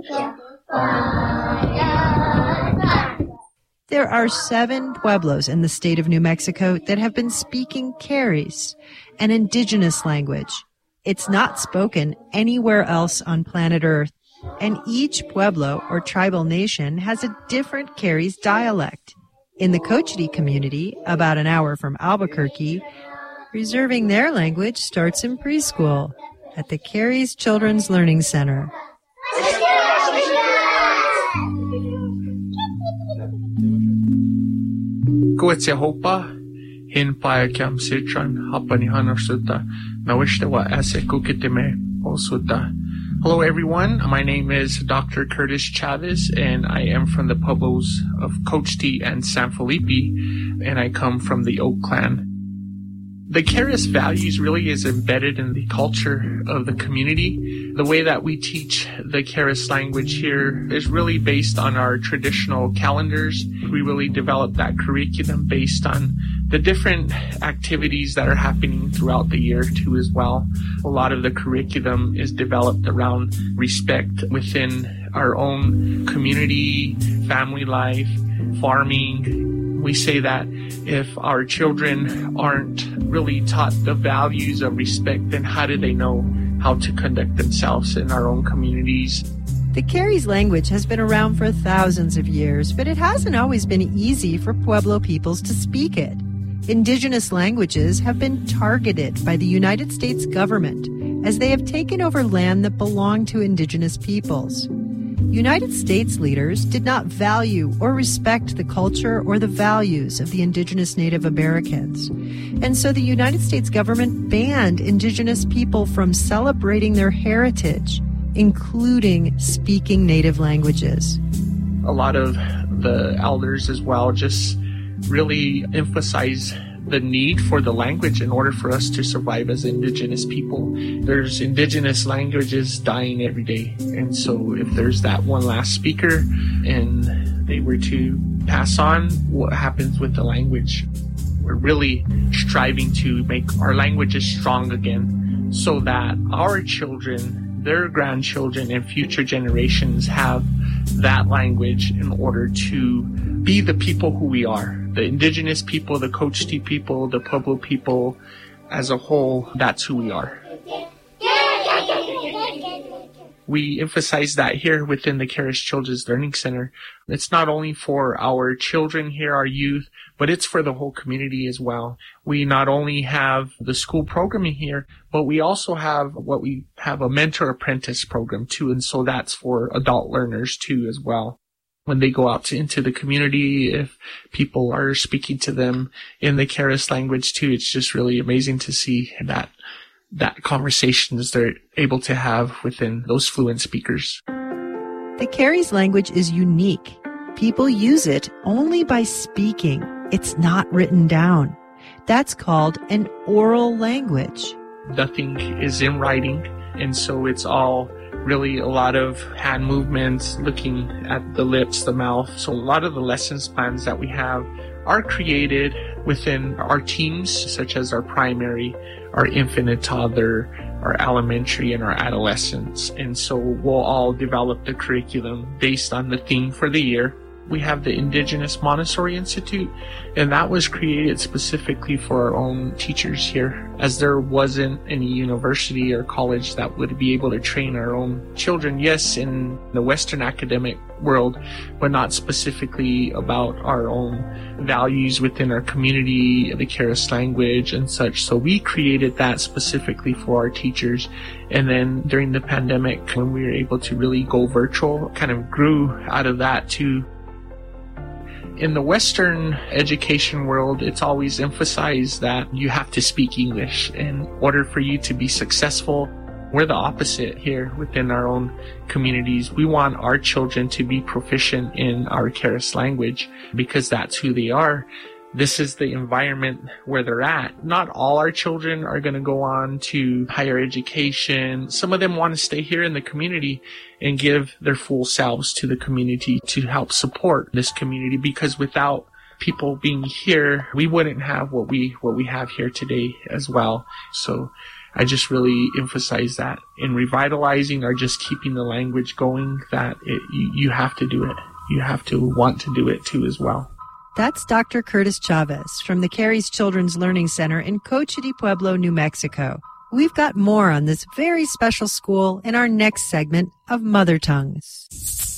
There are 7 pueblos in the state of New Mexico that have been speaking Carries, an indigenous language. It's not spoken anywhere else on planet Earth, and each pueblo or tribal nation has a different Carries dialect. In the Cochiti community, about an hour from Albuquerque, preserving their language starts in preschool at the Carries Children's Learning Center. Kuetsehopa, hinpaya kiam sitran, hapani hanarsuta, nawishtawa asekukitime osuta. Hello everyone, my name is Dr. Curtis Chavez, and I am from the pueblos of Cochiti and San Felipe, and I come from the Oak Clan. The Keres values really is embedded in the culture of the community. The way that we teach the Keres language here is really based on our traditional calendars. We really develop that curriculum based on the different activities that are happening throughout the year too as well. A lot of the curriculum is developed around respect within our own community, family life, farming. We say that if our children aren't really taught the values of respect, then how do they know how to conduct themselves in our own communities? The Carries language has been around for thousands of years, but it hasn't always been easy for Pueblo peoples to speak it. Indigenous languages have been targeted by the United States government as they have taken over land that belonged to indigenous peoples. United States leaders did not value or respect the culture or the values of the indigenous Native Americans. And so the United States government banned indigenous people from celebrating their heritage, including speaking native languages. A lot of the elders as well just really emphasize the need for the language in order for us to survive as indigenous people. There's indigenous languages dying every day. And so if there's that one last speaker and they were to pass on, what happens with the language? We're really striving to make our languages strong again so that our children, their grandchildren, and future generations have that language in order to be the people who we are. The indigenous people, the Cochiti people, the Pueblo people, as a whole, that's who we are. We emphasize that here within the Keres Children's Learning Center. It's not only for our children here, our youth, but it's for the whole community as well. We not only have the school programming here, but we also have a mentor-apprentice program too, and so that's for adult learners too as well. When they go out into the community, if people are speaking to them in the Keres language too, it's just really amazing to see that conversations they're able to have within those fluent speakers. The Keres language is unique. People use it only by speaking. It's not written down. That's called an oral language. Nothing is in writing, and so it's all really a lot of hand movements, looking at the lips, the mouth. So a lot of the lessons plans that we have are created within our teams, such as our primary, our infant and toddler, our elementary, and our adolescents. And so we'll all develop the curriculum based on the theme for the year. We have the Indigenous Montessori Institute, and that was created specifically for our own teachers here, as there wasn't any university or college that would be able to train our own children. Yes, in the Western academic world, but not specifically about our own values within our community, the Keres language and such. So we created that specifically for our teachers. And then during the pandemic, when we were able to really go virtual, kind of grew out of that too. In the Western education world, it's always emphasized that you have to speak English in order for you to be successful. We're the opposite here within our own communities. We want our children to be proficient in our Keres language because that's who they are. This is the environment where they're at. Not all our children are going to go on to higher education. Some of them want to stay here in the community and give their full selves to the community to help support this community, because without people being here, we wouldn't have what we have here today as well. So I just really emphasize that in revitalizing or just keeping the language going, that you have to do it. You have to want to do it too as well. That's Dr. Curtis Chavez from the Cary's Children's Learning Center in Coche de Pueblo, New Mexico. We've got more on this very special school in our next segment of Mother Tongues.